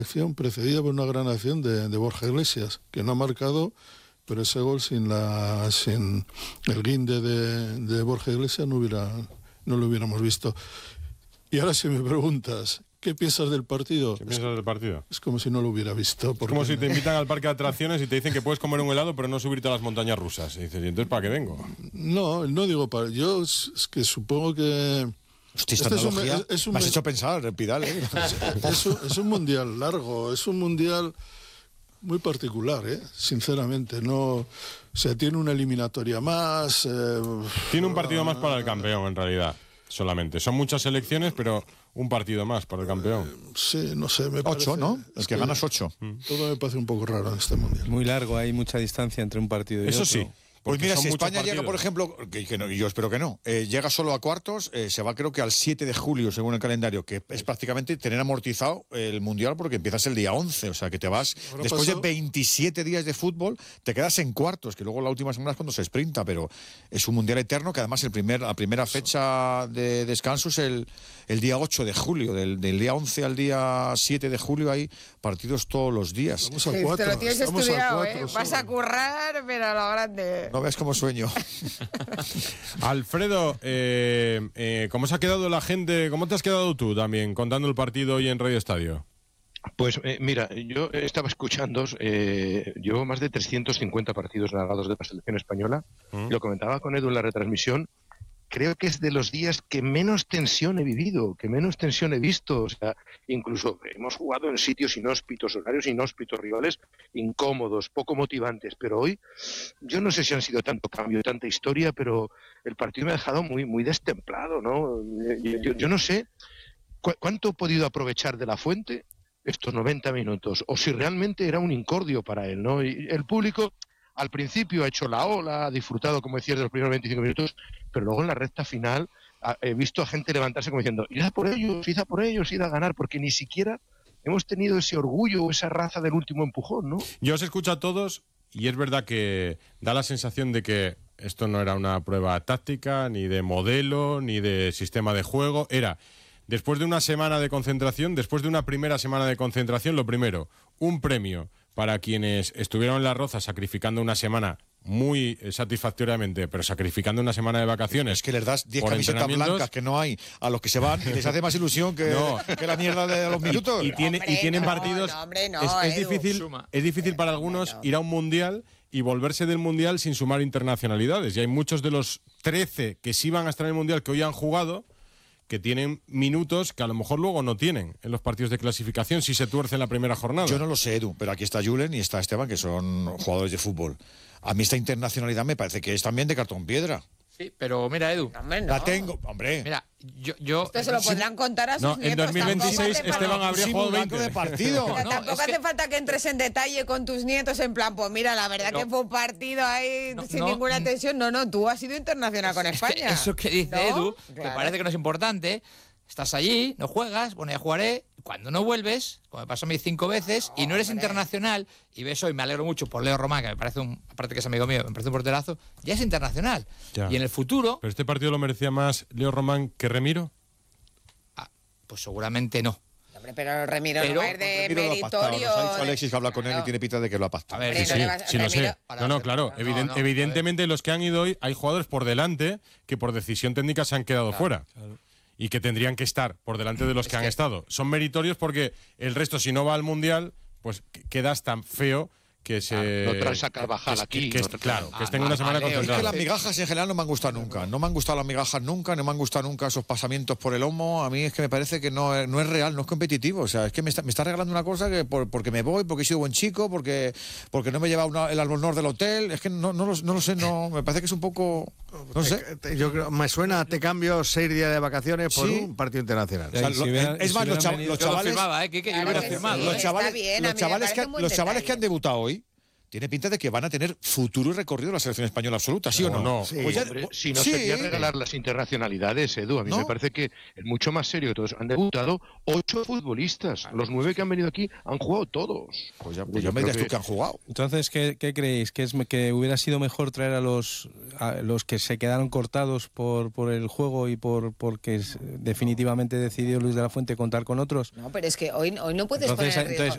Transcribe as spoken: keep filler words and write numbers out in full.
Acción precedida por una gran acción de, de Borja Iglesias, que no ha marcado, pero ese gol sin la sin el guinde de, de Borja Iglesias no hubiera no lo hubiéramos visto. Y ahora si me preguntas, ¿qué piensas del partido? ¿Qué piensas del partido? Es como si no lo hubiera visto. Es como si te invitan al parque de atracciones y te dicen que puedes comer un helado pero no subirte a las montañas rusas. Y dices, ¿y entonces para qué vengo? No, no digo para... Yo es, es que supongo que... Hostia, esta este analogía es un, es un, me has hecho pensar, Pidal, ¿eh? es, un, es un mundial largo, es un mundial muy particular, ¿eh? Sinceramente. No, o sea, tiene una eliminatoria más... Eh, tiene un partido más para el campeón, en realidad, solamente. Son muchas elecciones, pero un partido más para el campeón. Eh, sí, no sé, me parece... Ocho, ¿no? El que, que ganas ocho. Todo me parece un poco raro en este mundial. Muy largo, hay mucha distancia entre un partido y Eso otro. sí. Pues mira, si España partidos. llega, por ejemplo, que, que no, yo espero que no, eh, llega solo a cuartos, eh, se va creo que al siete de julio, según el calendario, que es prácticamente tener amortizado el Mundial porque empiezas el día once, o sea que te vas, Ahora después pasó... de veintisiete días de fútbol, te quedas en cuartos, que luego la última semana es cuando se sprinta, pero es un Mundial eterno que además el primer, la primera fecha de descanso es el, el día ocho de julio, del, del día once al día siete de julio hay partidos todos los días. Vamos a cuatro, te lo tienes estamos estudiado, a cuatro, ¿eh? solo. Vas a currar, pero a lo grande. No ves cómo sueño. Alfredo, eh, eh, ¿cómo se ha quedado la gente? ¿Cómo te has quedado tú también contando el partido hoy en Radio Estadio? Pues eh, mira, yo estaba escuchando, eh, llevo más de trescientos cincuenta partidos narrados de la selección española, ¿Mm? y lo comentaba con Edu en la retransmisión. Creo que es de los días que menos tensión he vivido, que menos tensión he visto. O sea, incluso hemos jugado en sitios inhóspitos, horarios inhóspitos, rivales incómodos, poco motivantes. Pero hoy, yo no sé si han sido tanto cambio, tanta historia, pero el partido me ha dejado muy, muy destemplado, ¿no? Yo, yo, yo no sé cu- cuánto he podido aprovechar de la Fuente estos noventa minutos, o si realmente era un incordio para él, ¿no? Y el público... Al principio ha hecho la ola, ha disfrutado, como decías, de los primeros veinticinco minutos, pero luego en la recta final he visto a gente levantarse como diciendo, id a por ellos, id a por ellos, id a ganar, porque ni siquiera hemos tenido ese orgullo o esa raza del último empujón, ¿no? Yo os escucho a todos y es verdad que da la sensación de que esto no era una prueba táctica, ni de modelo, ni de sistema de juego, era... Después de una semana de concentración, después de una primera semana de concentración, lo primero, un premio para quienes estuvieron en La Roza sacrificando una semana muy satisfactoriamente, pero sacrificando una semana de vacaciones. Es que les das diez camisetas blancas que no hay a los que se van y les hace más ilusión que, no. que la mierda de los minutos. Y, y, tiene, hombre, y tienen no, partidos... No, hombre, no, es, es, Edu, difícil, suma. es difícil para algunos ir a un mundial y volverse del mundial sin sumar internacionalidades. Y hay muchos de los trece que sí van a estar en el mundial que hoy han jugado que tienen minutos que a lo mejor luego no tienen en los partidos de clasificación si se tuerce en la primera jornada. Yo no lo sé, Edu, pero aquí está Julen y está Esteban, que son jugadores de fútbol. A mí esta internacionalidad me parece que es también de cartón piedra. Sí, pero mira, Edu. Hombre, no. La tengo, hombre. Mira, yo... yo Esto se lo podrán contar a sus no, nietos. en dos mil veintiséis Esteban habría jugado veinte. de partido. Pero No, tampoco es hace que... falta que entres en detalle con tus nietos en plan, pues mira, la verdad no. que fue un partido ahí No, sin no. ninguna tensión. No, no, tú has sido internacional con Es que España. eso que dice ¿No? Edu, Claro. que parece que no es importante, estás allí, no juegas, bueno, ya jugaré, cuando no vuelves, como me pasó a mí cinco veces, y no eres Hombre. internacional, y ves hoy, me alegro mucho por Leo Román, que me parece un, aparte que es amigo mío, me parece un porterazo, ya es internacional. Ya. Y en el futuro, ¿Pero este partido lo merecía más Leo Román que Remiro? ah, pues seguramente no. Hombre, pero Remiro Pero- no es de Remiro lo ha pactado, meritorio. nos ha dicho Alexis que habla con él y Claro. tiene pinta de que lo ha pactado. A ver, Hombre, sí, no sí. le vas- Sí, lo sé. Remiro- No, no, claro. No, Eviden- no, evidentemente los que han ido hoy, hay jugadores por delante que por decisión técnica se han quedado fuera. Y que tendrían que estar por delante de los que han estado. Son meritorios porque el resto, si no va al Mundial, pues quedas tan feo que se... no traes a Carvajal que- aquí, que- no que- traes- claro, que Ah, estén una ah, semana Leo, es que Es que concentrados. las migajas en general no me han gustado nunca. No me han gustado las migajas nunca, no me han gustado nunca esos pasamientos por el lomo. A mí es que me parece que no, es- no es real, no es competitivo. O sea, es que me está, me está regalando una cosa que por, porque me voy, porque he sido buen chico, porque, porque no me he llevado una- el albornoz del hotel. Es que no, no, lo, no lo sé, no, me parece que es un poco... No sé. Te- te- Yo creo, me suena, te cambio seis días de vacaciones por Sí. un partido internacional. O sea, Y si lo- hubiera- es y más, si los, hubieran cha- venido- los Yo lo chavales... firmaba, ¿eh? Que, que yo Claro hubiera que firmado. sí. Los Está chavales, bien, a los mí me chavales, parece que, un buen los chavales que han detalle. debutado hoy tiene pinta de que van a tener futuro y recorrido en la selección española absoluta, ¿sí o no? no. Sí. Pues ya- Hombre, si no sí. sería regalar las internacionalidades, Edu. A mí ¿No? me parece que es mucho más serio que todos. Han debutado ocho futbolistas. Los nueve que han venido aquí han jugado todos. Pues ya, pues Yo ya me creo dirás tú que- que han jugado. Entonces, ¿qué, qué creéis? ¿Que, es, ¿Que hubiera sido mejor traer a los, a los que se quedaron cortados por, por el juego y por porque es- definitivamente decidió Luis de la Fuente contar con otros? No, pero es que hoy, hoy no puedes Entonces, poner en riesgo. entonces